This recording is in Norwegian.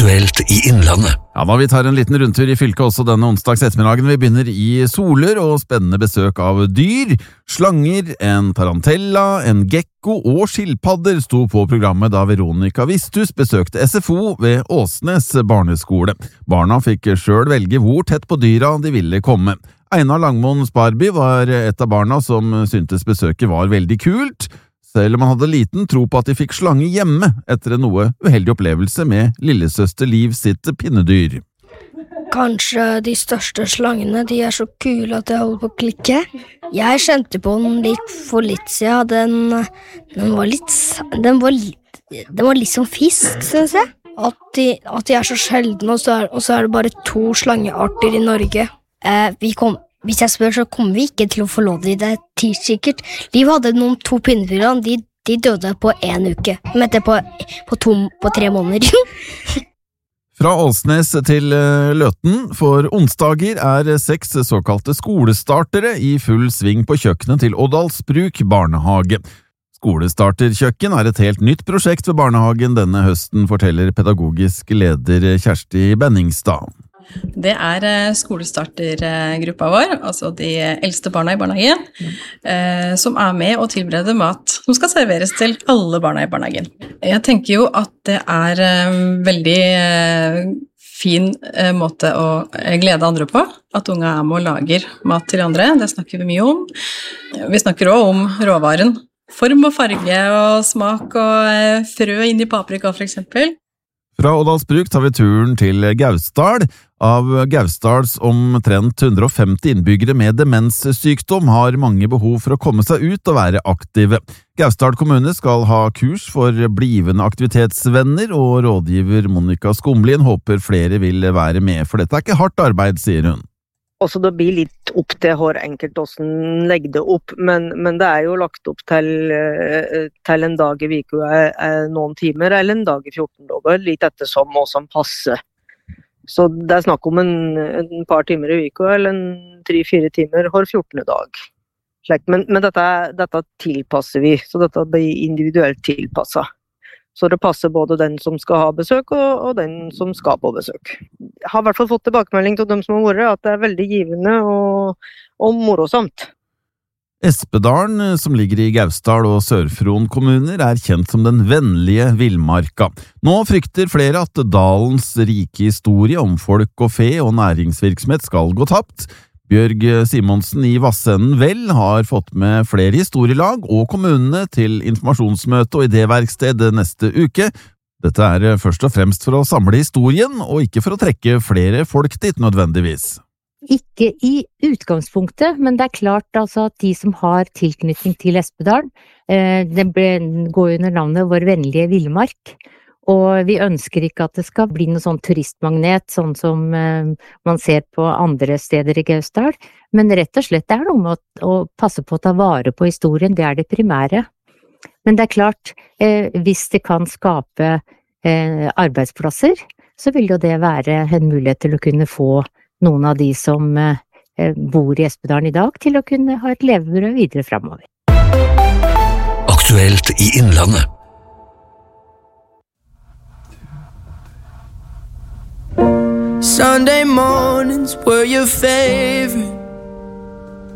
Aktuelt i Innlandet. Ja, da vi tar en liten rundtur i fylket også denne onsdags ettermiddagen. Vi begynner i Solør og spennende besøk av dyr, slanger, en tarantella, en gekko og skilpadder sto på programmet da Veronica Visthus besøkte SFO ved Åsnes barneskole. Barna fikk selv velge hvor tett på dyra de ville komme. Einar Langmoen Sparby var et av barna som syntes besøket var veldig kult, selv om han hadde liten tro på at de fikk slange hjemme etter en noe uheldig opplevelse med lillesøster Liv sitt pinnedyr. Kanskje de største slangene, de er så kule at jeg holder på å klikke. Jeg kjente på den litt for litt siden. Den var litt som fisk, synes jeg. At de er så sjeldne, og så er det bare 2 slangearter i Norge. Hvis jeg spør, så kommer vi ikke til å få lov til det sikkert. Liv hadde 2 pinnedyr, de døde på 1 uke, men det på 3 måneder. Fra Åsnes til Løten, for onsdager er 6 såkalte skolestartere i full sving på kjøkkenet til Oddalsbruk barnehage. Skolestarterkjøkken er et helt nytt prosjekt ved barnehagen denne høsten, forteller pedagogisk leder Kjersti Benningstad. Det er skolestartergruppa vår, altså de eldste barna i barnehagen, som er med og tilbereder mat som skal serveres til alle barna i barnehagen. Jeg tenker jo at det er veldig fin måte å glede andre på, at unge er med og lager mat til andre. Det snakker vi mye om. Vi snakker også om råvaren. Form og farge og smak og frø inn i paprika for eksempel. Fra Oddalsbruk tar vi turen til Gausdal. Av Gausdals omtrent 150 innbyggere med demenssykdom har mange behov for å komme seg ut og være aktive. Gausdal kommune skal ha kurs for blivende aktivitetsvenner, og rådgiver Monica Skomlien håper flere vil være med, for dette er ikke hardt arbeid, sier hun. Også det blir litt opp til hver enkelt hvordan legge det opp, men det er jo lagt opp til en dag i uka noen timer, eller en dag i 14 dager, litt etter som passer. Så det er snakk om en par timer i uka, eller 3-4 timer hver 14. dag. Men dette tilpasser vi, så dette blir individuelt tilpasset. Så det passer både den som skal ha besøk og den som skal på besøk. Jeg har i hvert fall fått tilbakemelding til dem som har vært, at det er veldig givende og morosamt. Espedalen, som ligger i Gausdal og Sør-Fron kommuner, er kjent som den vennlige villmarka. Nå frykter flere at dalens rike historie om folk og fe og næringsvirksomhet skal gå tapt. Bjørg Simonsen i Vassenden Vel har fått med flere historielag og kommunene til informasjonsmøte og idéverksted neste uke. Dette er først og fremst for å samle historien, og ikke for å trekke flere folk dit nødvendigvis. Ikke i utgangspunktet, men det er klart altså at de som har tilknytning til Espedal, det går under navnet Vår vennlige villmark. Og vi ønsker ikke at det skal bli noe sånn turistmagnet, sånn som man ser på andre steder i Gausdal, men rett og slett det er noe med å passe på å ta vare på historien, det er det primære. Men det er klart, hvis det kan skape arbeidsplasser, så vil jo det være en mulighet til å kunne få noen av de som bor i Espedalen i dag, til å kunne ha et levebrød videre fremover. Aktuelt i Innlandet. Sunday mornings were your favorite.